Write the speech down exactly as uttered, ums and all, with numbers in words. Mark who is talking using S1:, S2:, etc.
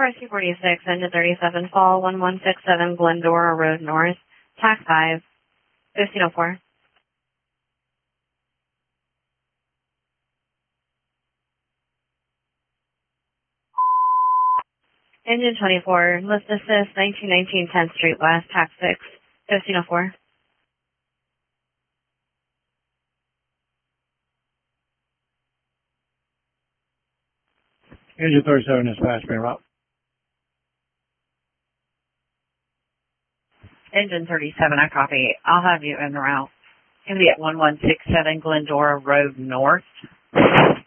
S1: R C forty-six, engine thirty-seven, fall one one six seven Glendora Road North, tax five, fifteen oh four. Engine twenty-four, lift assist, nineteen nineteen tenth Street West, tax six, fifteen oh four.
S2: Engine thirty-seven is fast train route.
S3: Engine thirty-seven, I copy. I'll have you en route. Gonna be at one one six seven Glendora Road North.